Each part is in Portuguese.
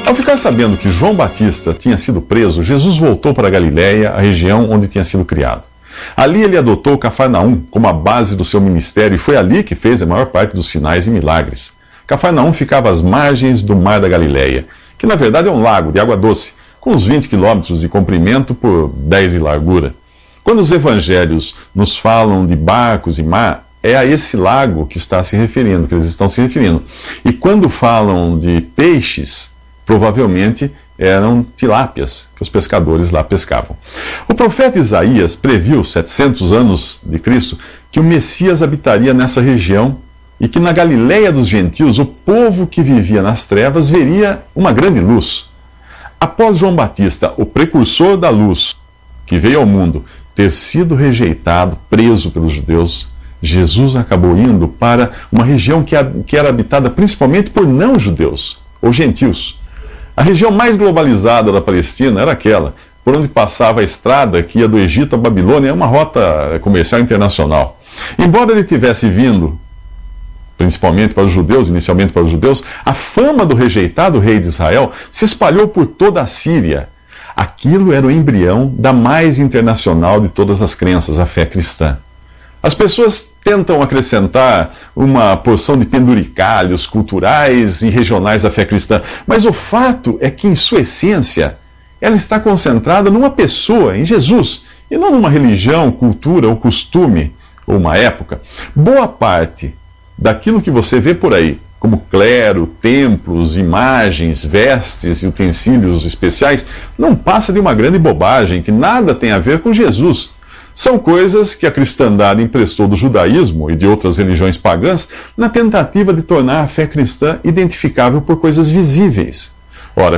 Ao ficar sabendo que João Batista tinha sido preso, Jesus voltou para Galiléia, a região onde tinha sido criado. Ali ele adotou Cafarnaum como a base do seu ministério e foi ali que fez a maior parte dos sinais e milagres. Cafarnaum ficava às margens do mar da Galiléia, que na verdade é um lago de água doce, com uns 20 quilômetros de comprimento por 10 de largura. Quando os evangelhos nos falam de barcos e mar, é a esse lago que eles estão se referindo. E quando falam de peixes, provavelmente eram tilápias que os pescadores lá pescavam. O profeta Isaías previu, 700 anos de Cristo, que o Messias habitaria nessa região e que na Galiléia dos gentios o povo que vivia nas trevas veria uma grande luz. Após João Batista, o precursor da luz que veio ao mundo, ter sido rejeitado, preso pelos judeus, Jesus acabou indo para uma região que era habitada principalmente por não-judeus, ou gentios. A região mais globalizada da Palestina era aquela, por onde passava a estrada que ia do Egito à Babilônia, uma rota comercial internacional. Embora ele tivesse vindo, principalmente para os judeus, inicialmente para os judeus, a fama do rejeitado rei de Israel se espalhou por toda a Síria. Aquilo era o embrião da mais internacional de todas as crenças, a fé cristã. As pessoas tentam acrescentar uma porção de penduricalhos culturais e regionais à fé cristã, mas o fato é que, em sua essência, ela está concentrada numa pessoa, em Jesus, e não numa religião, cultura ou costume, ou uma época. Boa parte daquilo que você vê por aí, como clero, templos, imagens, vestes e utensílios especiais, não passa de uma grande bobagem que nada tem a ver com Jesus. São coisas que a cristandade emprestou do judaísmo e de outras religiões pagãs na tentativa de tornar a fé cristã identificável por coisas visíveis. Ora,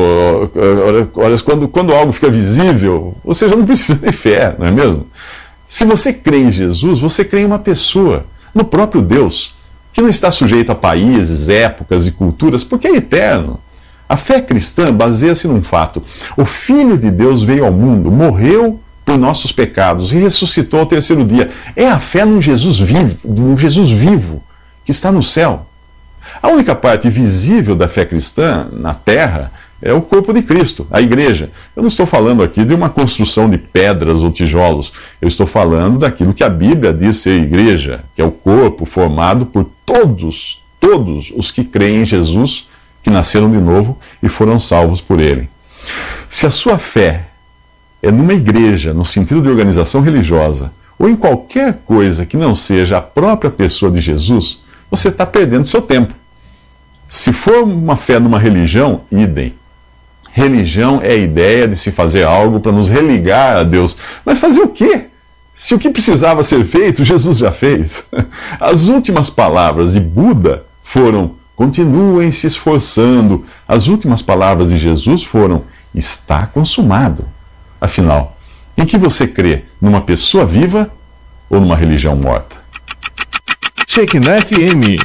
quando algo fica visível, você já não precisa de fé, não é mesmo? Se você crê em Jesus, você crê em uma pessoa, no próprio Deus, que não está sujeito a países, épocas e culturas, porque é eterno. A fé cristã baseia-se num fato: o Filho de Deus veio ao mundo, morreu por nossos pecados e ressuscitou ao terceiro dia. É a fé num Jesus vivo, que está no céu. A única parte visível da fé cristã na terra é o corpo de Cristo, a igreja. Eu não estou falando aqui de uma construção de pedras ou tijolos. Eu estou falando daquilo que a Bíblia diz ser igreja, que é o corpo formado por todos os que creem em Jesus, que nasceram de novo e foram salvos por Ele. Se a sua fé é numa igreja, no sentido de organização religiosa, ou em qualquer coisa que não seja a própria pessoa de Jesus, você está perdendo seu tempo. Se for uma fé numa religião, idem. Religião é a ideia de se fazer algo para nos religar a Deus. Mas fazer o quê? Se o que precisava ser feito, Jesus já fez. As últimas palavras de Buda foram: continuem se esforçando. As últimas palavras de Jesus foram: está consumado. Afinal, em que você crê? Numa pessoa viva ou numa religião morta? Shekinah FM,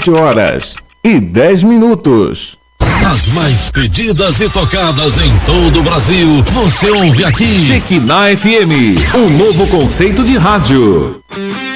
7h10. As mais pedidas e tocadas em todo o Brasil, você ouve aqui. Shekinah FM, um novo conceito de rádio.